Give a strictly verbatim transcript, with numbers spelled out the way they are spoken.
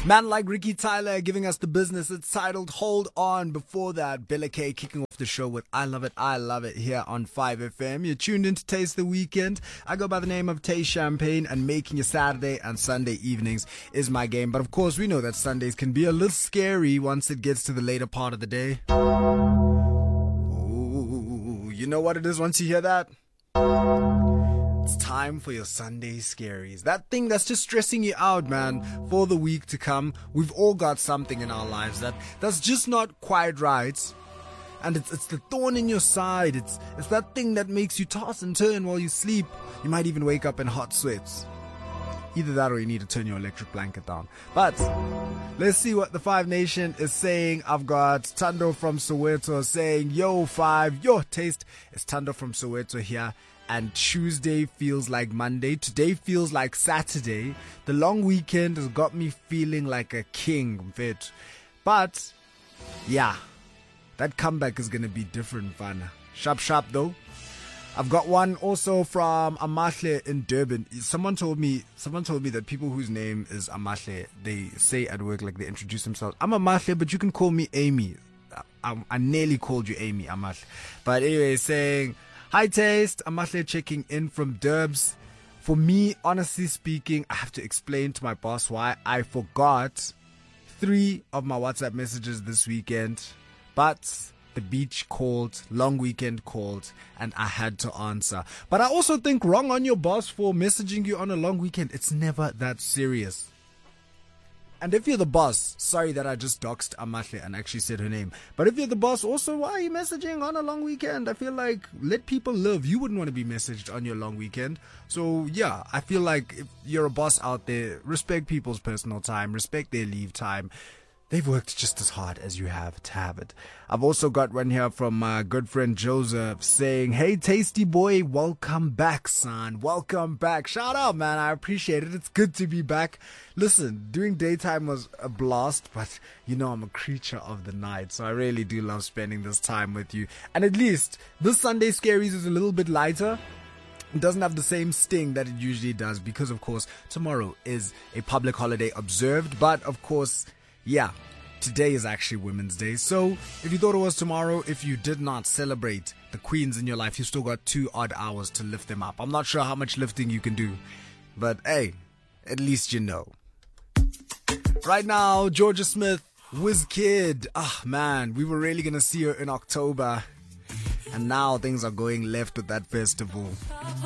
Man like Ricky Tyler giving us the business. It's titled Hold On. Before that, Bella K kicking off the show with I Love It, I Love It here on five F M. You're tuned in to Taste the Weekend. I go by the name of Tay Champagne, and making your Saturday and Sunday evenings is my game. But of course, we know that Sundays can be a little scary once it gets to the later part of the day. Ooh, you know what it is once you hear that? It's time for your Sunday scaries. That thing that's just stressing you out, man, for the week to come. We've all got something in our lives that that's just not quite right. And it's it's the thorn in your side. It's it's that thing that makes you toss and turn while you sleep. You might even wake up in hot sweats. Either that or you need to turn your electric blanket down. But let's see what the Five Nation is saying. I've got Tando from Soweto saying, yo, Five, your taste. It's Tando from Soweto here. And Tuesday feels like Monday. Today feels like Saturday. The long weekend has got me feeling like a king, fit. But, yeah, that comeback is going to be different, fun. Sharp, sharp, though. I've got one also from Amahle in Durban. Someone told me, someone told me that people whose name is Amahle, they say at work, like they introduce themselves. I'm Amahle, but you can call me Amy. I, I nearly called you Amy, Amahle. But anyway, saying, hi Taste, Amahle checking in from Durbs. For me, honestly speaking, I have to explain to my boss why I forgot three of my WhatsApp messages this weekend. But the beach called, long weekend called, and I had to answer. But I also think wrong on your boss for messaging you on a long weekend. It's never that serious. And if you're the boss, sorry that I just doxed Amahle and actually said her name. But if you're the boss, also, why are you messaging on a long weekend? I feel like, let people live. You wouldn't want to be messaged on your long weekend. So, yeah, I feel like if you're a boss out there, respect people's personal time, respect their leave time. They've worked just as hard as you have to have it. I've also got one here from my good friend Joseph saying, hey, Tasty boy, welcome back, son. Welcome back. Shout out, man. I appreciate it. It's good to be back. Listen, doing daytime was a blast, but you know I'm a creature of the night, so I really do love spending this time with you. And at least this Sunday Scaries is a little bit lighter. It doesn't have the same sting that it usually does because, of course, tomorrow is a public holiday observed. But, of course, yeah, today is actually Women's Day. So if you thought it was tomorrow, if you did not celebrate the queens in your life, you still got two odd hours to lift them up. I'm not sure how much lifting you can do, but hey, at least you know. Right now, Georgia Smith, Wizkid. Ah, man, we were really going to see her in October. And now things are going left with that festival.